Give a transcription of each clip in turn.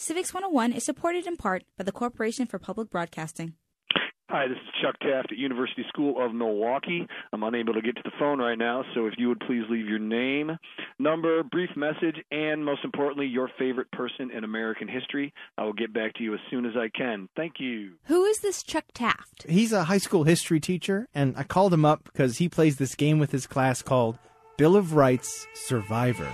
Civics 101 is supported in part by the Corporation for Public Broadcasting. Hi, this is Chuck Taft at University School of Milwaukee. I'm unable to get to the phone right now, so if you would please leave your name, number, brief message, and most importantly, your favorite person in American history, I will get back to you as soon as I can. Thank you. Who is this Chuck Taft? He's a high school history teacher, and I called him up because he plays this game with his class called Bill of Rights Survivor.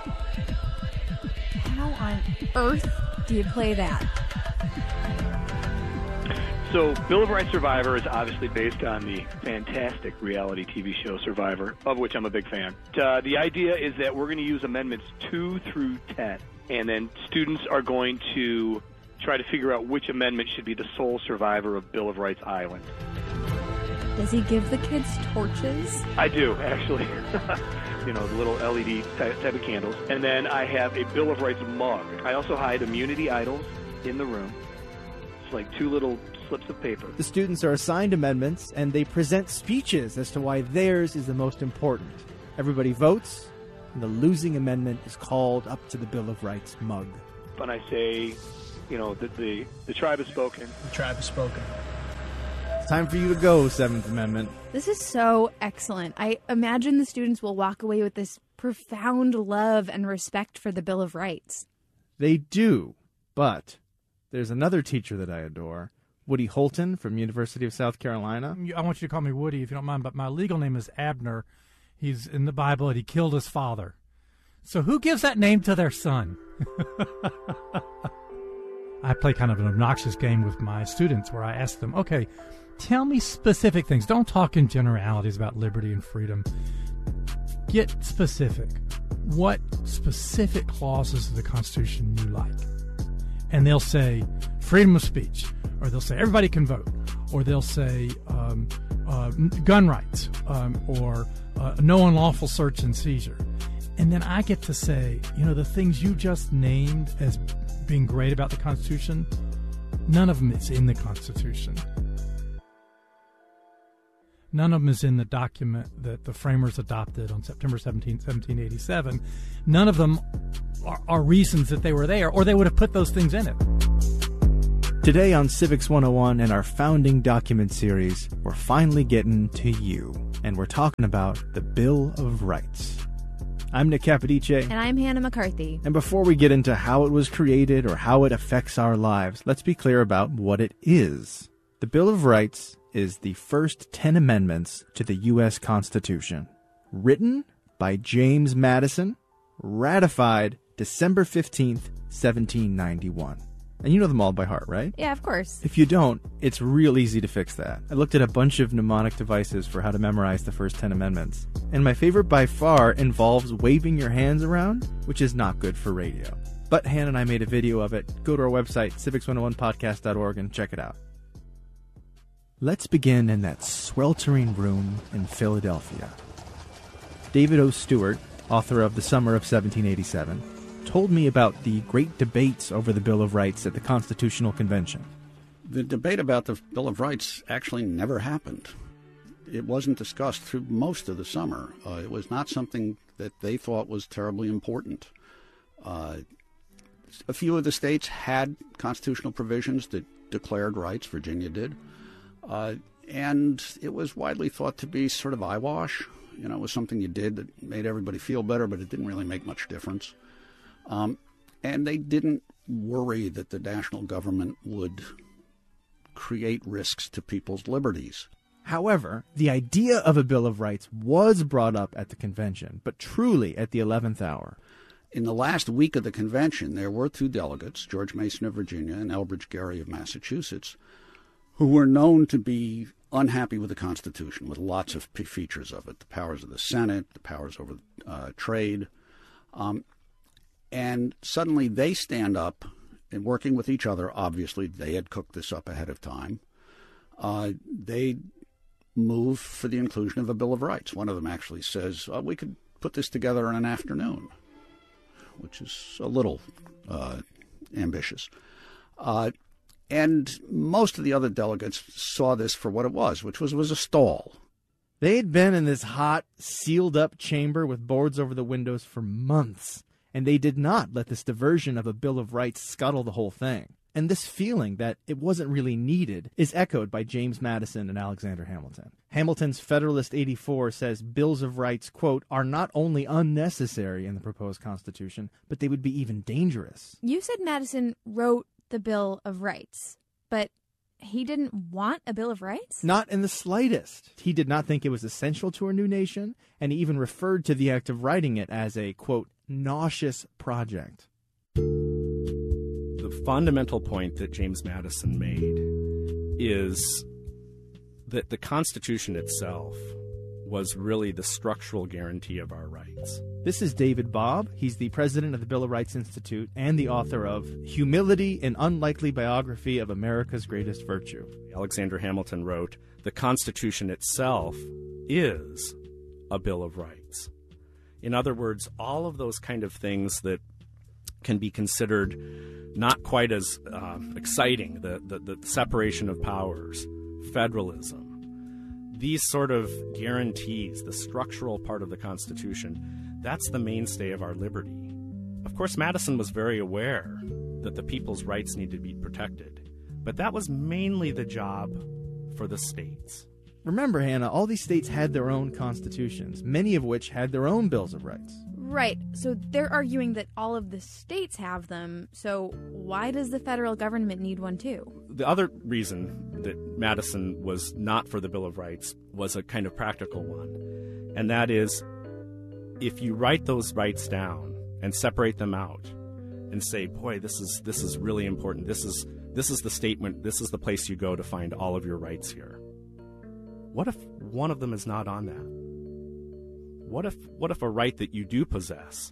How on earth do you play that? So, Bill of Rights Survivor is obviously based on the fantastic reality TV show Survivor, of which I'm a big fan. The idea is that we're going to use amendments 2 through 10, and then students are going to try to figure out which amendment should be the sole survivor of Bill of Rights Island. Does he give the kids torches? I do, actually. You know, the little LED type of candles. And then I have a Bill of Rights mug. I also hide immunity idols in the room. It's like 2 little slips of paper. The students are assigned amendments, and they present speeches as to why theirs is the most important. Everybody votes, and the losing amendment is called up to the Bill of Rights mug. And I say, you know, that the tribe has spoken. The tribe has spoken. It's time for you to go, Seventh Amendment. This is so excellent. I imagine the students will walk away with this profound love and respect for the Bill of Rights. They do, but there's another teacher that I adore, Woody Holton from University of South Carolina. I want you to call me Woody if you don't mind, but my legal name is Abner. He's in the Bible, and he killed his father. So who gives that name to their son? I play kind of an obnoxious game with my students where I ask them, okay, tell me specific things. Don't talk in generalities about liberty and freedom. Get specific. What specific clauses of the Constitution you like? And they'll say freedom of speech, or they'll say everybody can vote, or they'll say gun rights, or no unlawful search and seizure. And then I get to say, you know, the things you just named as being great about the Constitution, none of them is in the Constitution. None of them is in the document that the framers adopted on September 17, 1787. None of them are reasons that they were there, or they would have put those things in it. Today on Civics 101 and our Founding Document series, we're finally getting to you, and we're talking about the Bill of Rights. I'm Nick Capodice. And I'm Hannah McCarthy. And before we get into how it was created or how it affects our lives, let's be clear about what it is. The Bill of Rights is the first 10 amendments to the U.S. Constitution, written by James Madison, ratified December 15th, 1791. And you know them all by heart, right? Yeah, of course. If you don't, it's real easy to fix that. I looked at a bunch of mnemonic devices for how to memorize the first 10 amendments. And my favorite by far involves waving your hands around, which is not good for radio. But Hannah and I made a video of it. Go to our website, civics101podcast.org, and check it out. Let's begin in that sweltering room in Philadelphia. David O. Stewart, author of The Summer of 1787, told me about the great debates over the Bill of Rights at the Constitutional Convention. The debate about the Bill of Rights actually never happened. It wasn't discussed through most of the summer. It was not something that they thought was terribly important. A few of the states had constitutional provisions that declared rights. Virginia did. And it was widely thought to be sort of eyewash. You know, it was something you did that made everybody feel better, but it didn't really make much difference. And they didn't worry that the national government would create risks to people's liberties. However, the idea of a Bill of Rights was brought up at the convention, but truly at the 11th hour. In the last week of the convention, there were 2 delegates, George Mason of Virginia and Elbridge Gerry of Massachusetts, who were known to be unhappy with the Constitution, with lots of features of it, the powers of the Senate, the powers over trade. And suddenly they stand up and working with each other. Obviously, they had cooked this up ahead of time. They move for the inclusion of a Bill of Rights. One of them actually says, we could put this together in an afternoon, which is a little ambitious. And most of the other delegates saw this for what it was, which was a stall. They had been in this hot, sealed-up chamber with boards over the windows for months, and they did not let this diversion of a Bill of Rights scuttle the whole thing. And this feeling that it wasn't really needed is echoed by James Madison and Alexander Hamilton. Hamilton's Federalist 84 says bills of rights, quote, are not only unnecessary in the proposed Constitution, but they would be even dangerous. You said Madison wrote the Bill of Rights, but he didn't want a Bill of Rights? Not in the slightest. He did not think it was essential to our new nation, and he even referred to the act of writing it as a, quote, nauseous project. The fundamental point that James Madison made is that the Constitution itself was really the structural guarantee of our rights. This is David Bobb. He's the president of the Bill of Rights Institute and the author of Humility, an Unlikely Biography of America's Greatest Virtue. Alexander Hamilton wrote, the Constitution itself is a Bill of Rights. In other words, all of those kind of things that can be considered not quite as exciting, the separation of powers, federalism, these sort of guarantees, the structural part of the Constitution, that's the mainstay of our liberty. Of course, Madison was very aware that the people's rights need to be protected, but that was mainly the job for the states. Remember, Hannah, all these states had their own constitutions, many of which had their own bills of rights. Right. So they're arguing that all of the states have them. So why does the federal government need one too? The other reason that Madison was not for the Bill of Rights was a kind of practical one. And that is, if you write those rights down and separate them out and say, boy, this is really important. This is the statement. This is the place you go to find all of your rights here. What if one of them is not on that? What if a right that you do possess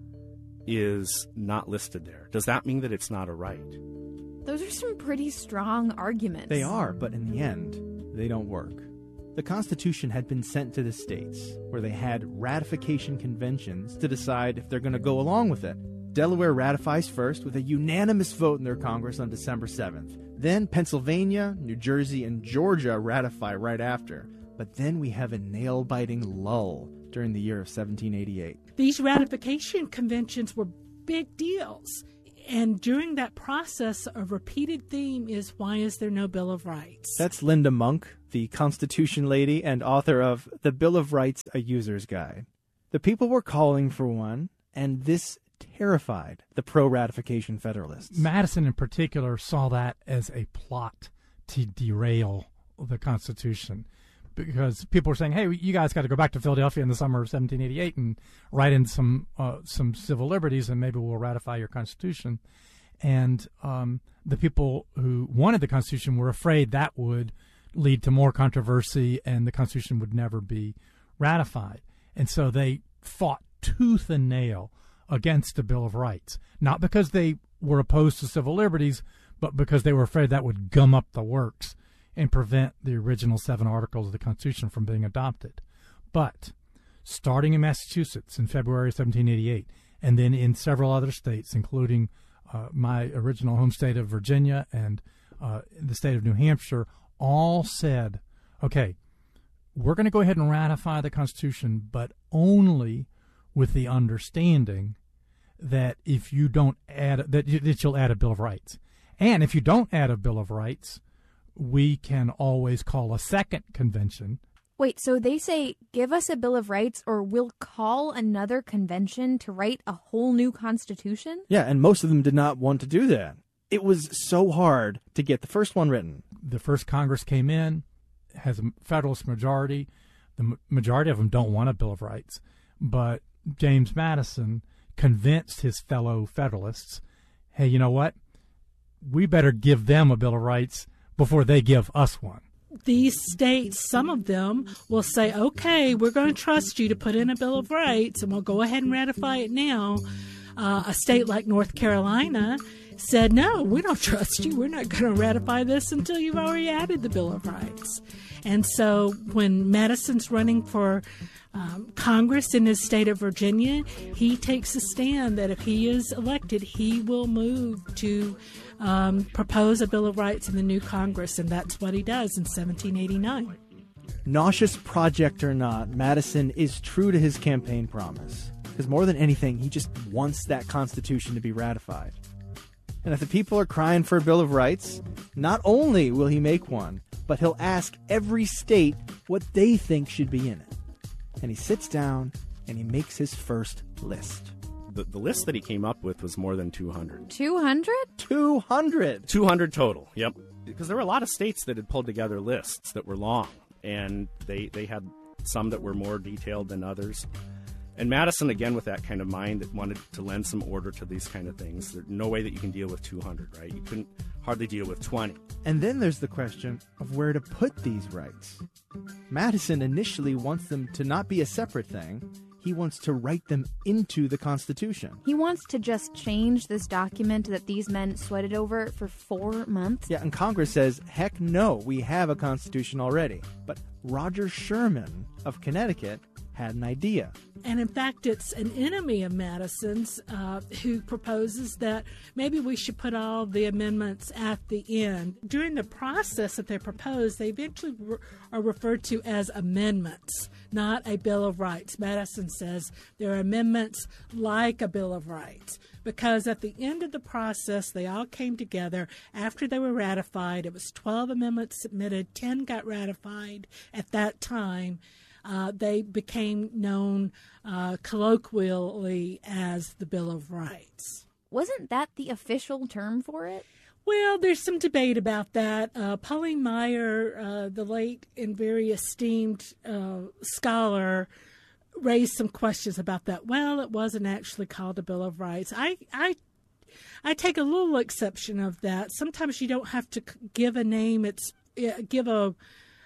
is not listed there? Does that mean that it's not a right? Those are some pretty strong arguments. They are, but in the end, they don't work. The Constitution had been sent to the states, where they had ratification conventions to decide if they're going to go along with it. Delaware ratifies first with a unanimous vote in their Congress on December 7th. Then Pennsylvania, New Jersey, and Georgia ratify right after. But then we have a nail-biting lull during the year of 1788. These ratification conventions were big deals. And during that process, a repeated theme is, why is there no Bill of Rights? That's Linda Monk, the Constitution lady and author of The Bill of Rights, A User's Guide. The people were calling for one, and this terrified the pro-ratification Federalists. Madison in particular saw that as a plot to derail the Constitution, because people were saying, hey, you guys got to go back to Philadelphia in the summer of 1788 and write in some civil liberties, and maybe we'll ratify your Constitution. And the people who wanted the Constitution were afraid that would lead to more controversy and the Constitution would never be ratified. And so they fought tooth and nail against the Bill of Rights, not because they were opposed to civil liberties, but because they were afraid that would gum up the works and prevent the original 7 articles of the Constitution from being adopted. But starting in Massachusetts in February 1788, and then in several other states, including my original home state of Virginia and the state of New Hampshire, all said, okay, we're going to go ahead and ratify the Constitution, but only with the understanding that if you don't add, that you'll add a Bill of Rights. And if you don't add a Bill of Rights, we can always call a second convention. Wait, so they say, give us a Bill of Rights or we'll call another convention to write a whole new constitution? Yeah, and most of them did not want to do that. It was so hard to get the first one written. The first Congress came in, has a Federalist majority. The majority of them don't want a Bill of Rights. But James Madison convinced his fellow Federalists, hey, you know what? We better give them a Bill of Rights before they give us one. These states, some of them, will say, okay, we're going to trust you to put in a Bill of Rights, and we'll go ahead and ratify it now. A state like North Carolina said, no, we don't trust you. We're not going to ratify this until you've already added the Bill of Rights. And so when Madison's running for Congress in his state of Virginia, he takes a stand that if he is elected, he will move to propose a Bill of Rights in the new Congress, and that's what he does in 1789. Nauseous project or not, Madison is true to his campaign promise. Because more than anything, he just wants that Constitution to be ratified. And if the people are crying for a Bill of Rights, not only will he make one, but he'll ask every state what they think should be in it. And he sits down and he makes his first list. The list that he came up with was more than 200. 200? 200! 200 total, yep. Because there were a lot of states that had pulled together lists that were long, and they had some that were more detailed than others. And Madison, again, with that kind of mind that wanted to lend some order to these kind of things. There's no way that you can deal with 200, right? You couldn't hardly deal with 20. And then there's the question of where to put these rights. Madison initially wants them to not be a separate thing. He wants to write them into the Constitution. He wants to just change this document that these men sweated over for 4 months? Yeah, and Congress says, heck no, we have a Constitution already. But Roger Sherman of Connecticut had an idea. And in fact, it's an enemy of Madison's who proposes that maybe we should put all the amendments at the end. During the process that they propose, they eventually are referred to as amendments, not a Bill of Rights. Madison says they're amendments like a Bill of Rights, because at the end of the process, they all came together after they were ratified. It was 12 amendments submitted, 10 got ratified at that time. They became known colloquially as the Bill of Rights. Wasn't that the official term for it? Well, there's some debate about that. Pauline Maier, the late and very esteemed scholar, raised some questions about that. Well, it wasn't actually called a Bill of Rights. I take a little exception of that. Sometimes you don't have to give a name. Give a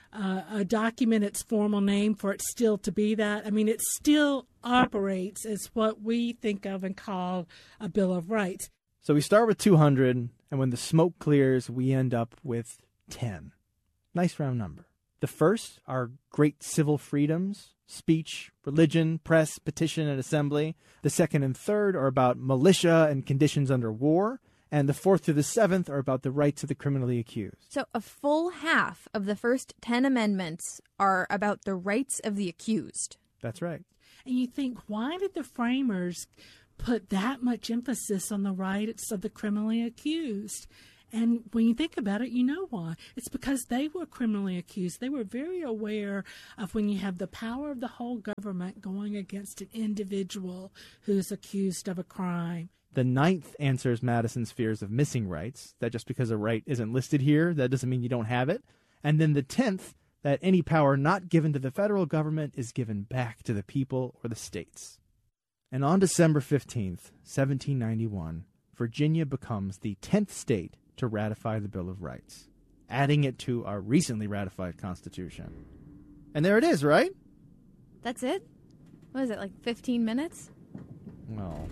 document its formal name for it still to be that. I mean, it still operates as what we think of and call a Bill of Rights. So we start with 200, and when the smoke clears, we end up with 10. Nice round number. The first are great civil freedoms: speech, religion, press, petition, and assembly. The second and third are about militia and conditions under war. And the fourth through the seventh are about the rights of the criminally accused. So a full half of the first 10 amendments are about the rights of the accused. That's right. And you think, why did the framers put that much emphasis on the rights of the criminally accused? And when you think about it, you know why. It's because they were criminally accused. They were very aware of when you have the power of the whole government going against an individual who's accused of a crime. The ninth answers Madison's fears of missing rights, that just because a right isn't listed here, that doesn't mean you don't have it. And then the 10th, that any power not given to the federal government is given back to the people or the states. And on December 15th, 1791, Virginia becomes the 10th state to ratify the Bill of Rights, adding it to our recently ratified Constitution. And there it is, right? That's it? What is it, like 15 minutes? Well,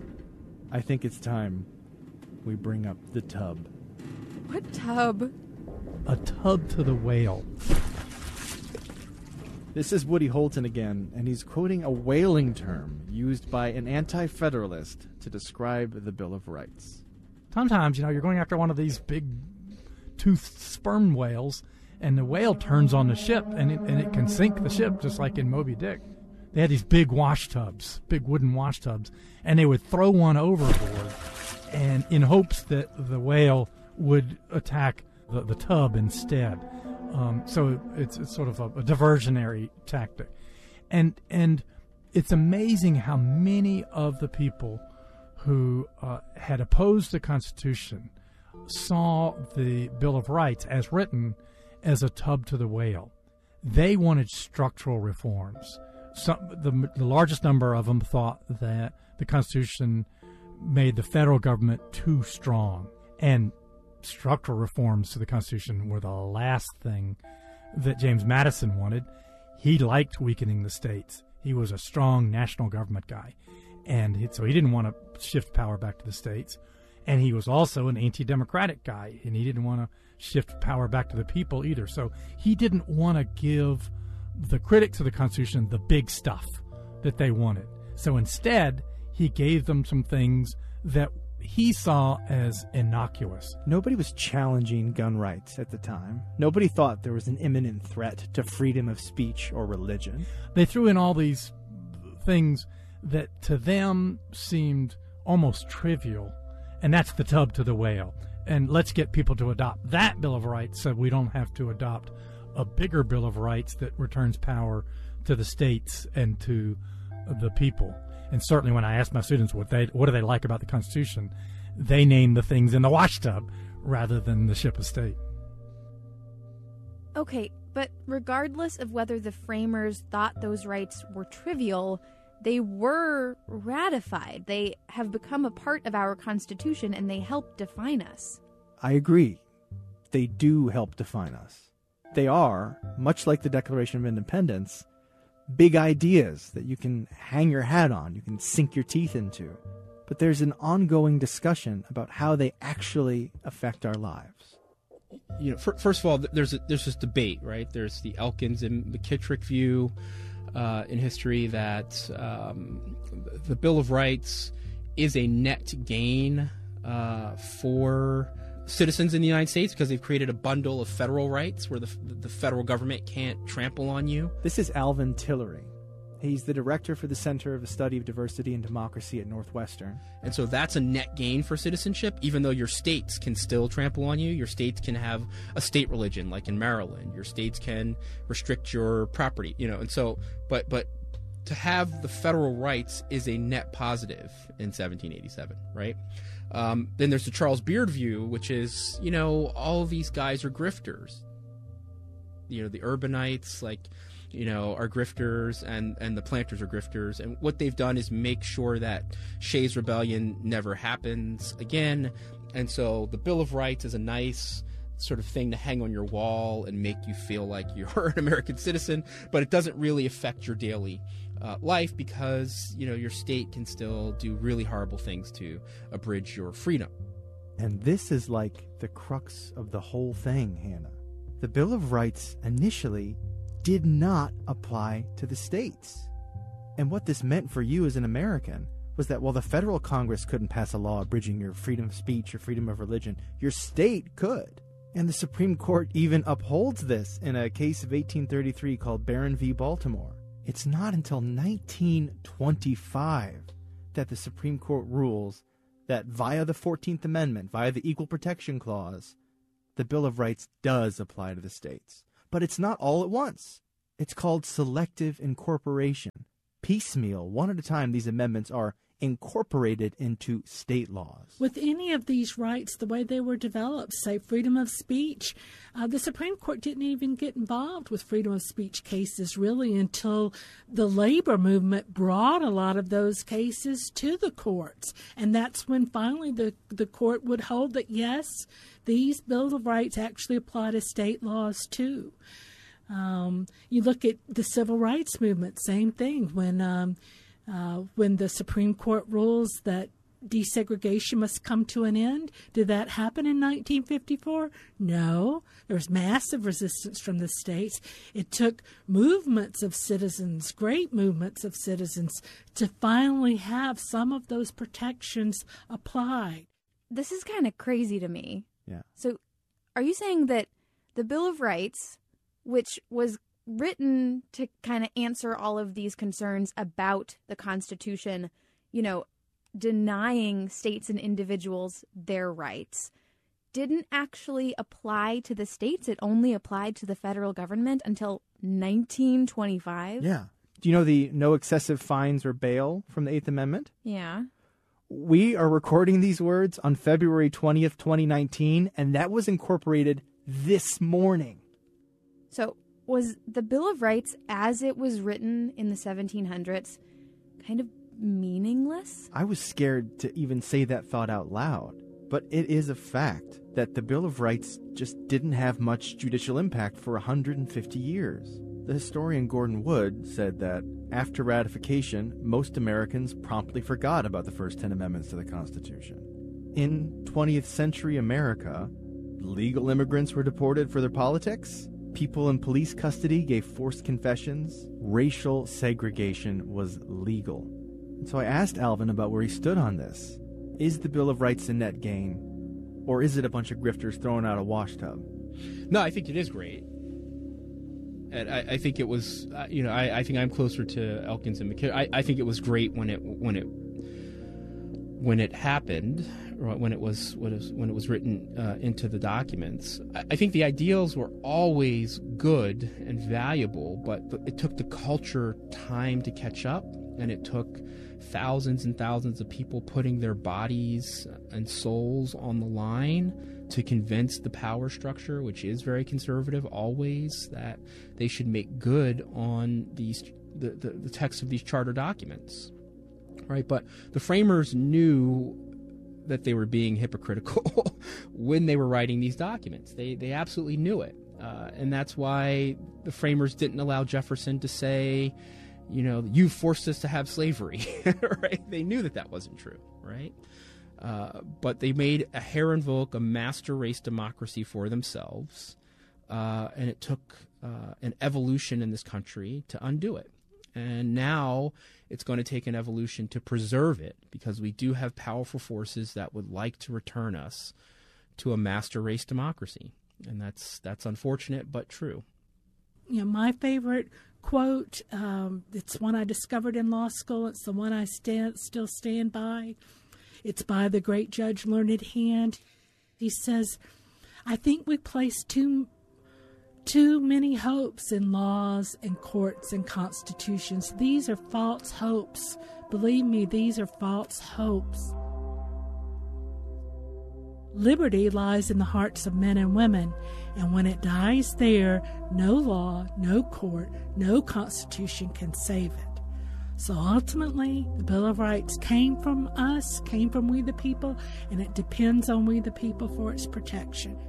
I think it's time we bring up the tub. What tub? A tub to the whale. This is Woody Holton again, and he's quoting a whaling term used by an anti-federalist to describe the Bill of Rights. Sometimes, you're going after one of these big-toothed sperm whales, and the whale turns on the ship, and it can sink the ship, just like in Moby Dick. They had these big wash tubs, big wooden wash tubs, and they would throw one overboard, and in hopes that the whale would attack the tub instead. So it's sort of a diversionary tactic, and it's amazing how many of the people who had opposed the Constitution saw the Bill of Rights as written as a tub to the whale. They wanted structural reforms. The largest number of them thought that the Constitution made the federal government too strong, and structural reforms to the Constitution were the last thing that James Madison wanted. He liked weakening the states. He was a strong national government guy, and so he didn't want to shift power back to the states. And he was also an anti-democratic guy, and he didn't want to shift power back to the people either. So he didn't want to give the critics of the Constitution the big stuff that they wanted. So instead, he gave them some things that he saw as innocuous. Nobody was challenging gun rights at the time. Nobody thought there was an imminent threat to freedom of speech or religion. They threw in all these things that to them seemed almost trivial, and that's the tub to the whale. And let's get people to adopt that Bill of Rights so we don't have to adopt a bigger Bill of Rights that returns power to the states and to the people. And certainly when I ask my students what do they like about the Constitution, they name the things in the washtub rather than the ship of state. Okay, but regardless of whether the framers thought those rights were trivial, they were ratified. They have become a part of our Constitution, and they help define us. I agree. They do help define us. They are, much like the Declaration of Independence, big ideas that you can hang your hat on, you can sink your teeth into. But there's an ongoing discussion about how they actually affect our lives. You know, first of all, there's this debate, right? There's the Elkins and McKittrick view in history that the Bill of Rights is a net gain for citizens in the United States because they've created a bundle of federal rights where the federal government can't trample on you. This is Alvin Tillery. He's the director for the Center of the Study of Diversity and Democracy at Northwestern. And so that's a net gain for citizenship, even though your states can still trample on you. Your states can have a state religion, like in Maryland. Your states can restrict your property, you know. And so, but to have the federal rights is a net positive in 1787, right? Then there's the Charles Beard view, which is, you know, all of these guys are grifters. You know, the urbanites, like, you know, are grifters, and the planters are grifters. And what they've done is make sure that Shays' Rebellion never happens again. And so the Bill of Rights is a nice sort of thing to hang on your wall and make you feel like you're an American citizen, but it doesn't really affect your daily life because, you know, your state can still do really horrible things to abridge your freedom. And this is like the crux of the whole thing, Hannah. The Bill of Rights initially did not apply to the states. And what this meant for you as an American was that while the federal Congress couldn't pass a law abridging your freedom of speech or freedom of religion, your state could. And the Supreme Court even upholds this in a case of 1833 called Barron v. Baltimore. It's not until 1925 that the Supreme Court rules that via the 14th Amendment, via the Equal Protection Clause, the Bill of Rights does apply to the states. But it's not all at once. It's called selective incorporation. Piecemeal, one at a time, these amendments are incorporated into state laws. With any of these rights, the way they were developed, say freedom of speech, the Supreme Court didn't even get involved with freedom of speech cases really until the labor movement brought a lot of those cases to the courts. And that's when finally the court would hold that, yes, these Bills of Rights actually apply to state laws too. You look at the civil rights movement, same thing. When the Supreme Court rules that desegregation must come to an end, did that happen in 1954? No. There was massive resistance from the states. It took movements of citizens, great movements of citizens, to finally have some of those protections applied. This is kind of crazy to me. Yeah. So are you saying that the Bill of Rights, which was written to kind of answer all of these concerns about the Constitution, you know, denying states and individuals their rights, didn't actually apply to the states? It only applied to the federal government until 1925? Yeah. Do you know the no excessive fines or bail from the Eighth Amendment? Yeah. We are recording these words on February 20th, 2019, and that was incorporated this morning. So was the Bill of Rights, as it was written in the 1700s, kind of meaningless? I was scared to even say that thought out loud, but it is a fact that the Bill of Rights just didn't have much judicial impact for 150 years. The historian Gordon Wood said that after ratification, most Americans promptly forgot about the first 10 amendments to the Constitution. In 20th century America, legal immigrants were deported for their politics. People in police custody gave forced confessions. Racial segregation was legal. And so I asked Alvin about where he stood on this. Is the Bill of Rights a net gain, or is it a bunch of grifters throwing out a washtub? No, I think it is great. And I think it was, I think I'm closer to Elkins and McCarran. I think it was great when it happened, or when it was written into the documents. I think the ideals were always good and valuable, but it took the culture time to catch up, and it took thousands and thousands of people putting their bodies and souls on the line to convince the power structure, which is very conservative always, that they should make good on the text of these charter documents. Right, but the framers knew that they were being hypocritical when they were writing these documents. They absolutely knew it, and that's why the framers didn't allow Jefferson to say, you forced us to have slavery. Right? They knew that wasn't true. Right, but they made a Herrenvolk, a master race democracy for themselves, and it took an evolution in this country to undo it. And now it's going to take an evolution to preserve it, because we do have powerful forces that would like to return us to a master race democracy. And that's unfortunate, but true. My favorite quote, it's one I discovered in law school. It's the one I still stand by. It's by the great Judge Learned Hand. He says, "I think we place too many hopes in laws and courts and constitutions. These are false hopes. Believe me, these are false hopes. Liberty lies in the hearts of men and women, and when it dies there, no law, no court, no constitution can save it. So ultimately, the Bill of Rights came from us, came from we the people, and it depends on we the people for its protection."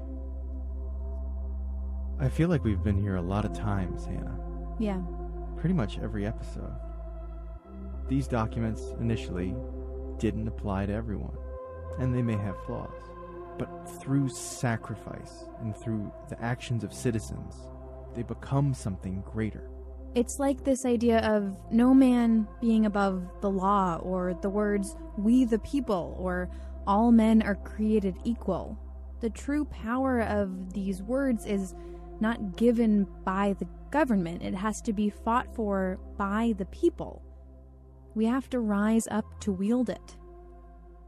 I feel like we've been here a lot of times, Hannah. Yeah. Pretty much every episode. These documents initially didn't apply to everyone, and they may have flaws. But through sacrifice and through the actions of citizens, they become something greater. It's like this idea of no man being above the law, or the words, "we the people," or "all men are created equal." The true power of these words is not given by the government. It has to be fought for by the people. We have to rise up to wield it.